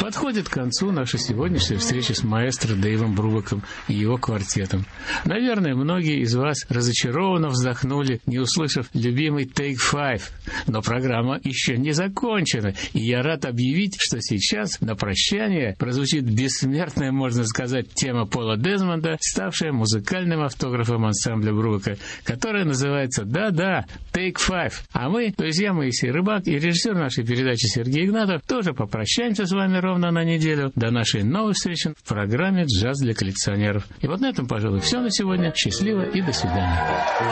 Подходит к концу наша сегодняшняя встреча с маэстро Дэйвом Брубаком и его квартетом. Наверное, многие из вас разочарованно вздохнули, не услышав любимый Take Five. Но программа еще не закончена, и я рад объявить, что сейчас на прощание прозвучит бессмертная, можно сказать, тема Пола Дезмонда, ставшая музыкальным автографом ансамбля Брубака, которая называется «Да-да, Take Five». А мы, то есть я, Моисей Рыбак, и режиссер нашей передачи Сергей Игнатов, тоже попрощаемся с вами ровно на неделю. До нашей новой встречи в программе «Джаз для коллекционеров». И вот на этом, пожалуй, все на сегодня. Счастливо и до свидания.